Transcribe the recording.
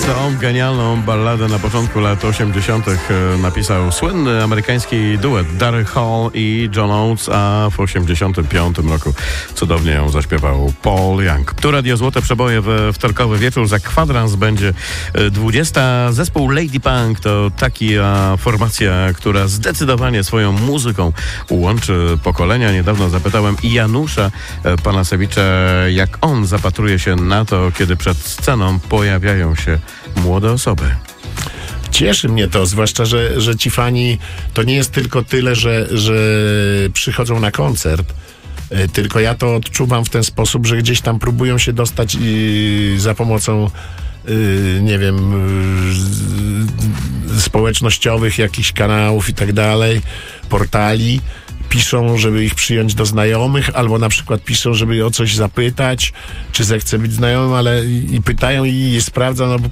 Tą genialną balladę na początku lat 80. napisał słynny amerykański duet Daryl Hall i John Oates, a w 85 roku cudownie ją zaśpiewał Paul Young. Tu Radio Złote Przeboje we wtorkowy wieczór. Za kwadrans będzie 20. Zespół Lady Punk to taka formacja, która zdecydowanie swoją muzyką łączy pokolenia. Niedawno zapytałem Janusza Panasewicza, jak on zapatruje się na to, kiedy przed sceną pojawiają się młode osoby. Cieszy mnie to, zwłaszcza, że ci fani to nie jest tylko tyle, że przychodzą na koncert, tylko ja to odczuwam w ten sposób, że gdzieś tam próbują się dostać za pomocą nie wiem, społecznościowych jakichś kanałów i tak dalej, portali. Piszą, żeby ich przyjąć do znajomych, albo na przykład piszą, żeby o coś zapytać, czy zechce być znajomym, ale i pytają i sprawdza, no bo